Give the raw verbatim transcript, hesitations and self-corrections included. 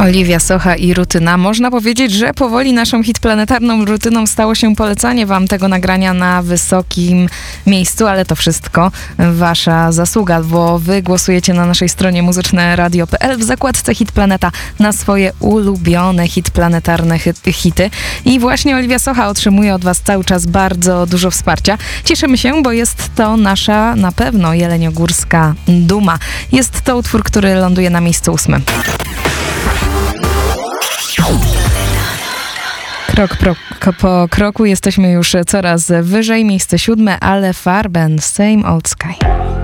Oliwia Socha i Rutyna. Można powiedzieć, że powoli naszą hitplanetarną rutyną stało się polecanie wam tego nagrania na wysokim miejscu, ale to wszystko wasza zasługa, bo wy głosujecie na naszej stronie muzyczne radio kropka p l w zakładce Hit Planeta na swoje ulubione hitplanetarne hity. I właśnie Oliwia Socha otrzymuje od was cały czas bardzo dużo wsparcia. Cieszymy się, bo jest to nasza na pewno jeleniogórska duma. Jest to utwór, który ląduje na miejscu ósmym. Krok pro, po kroku jesteśmy już coraz wyżej. Miejsce siódme, Ale Farben, Same Old Sky.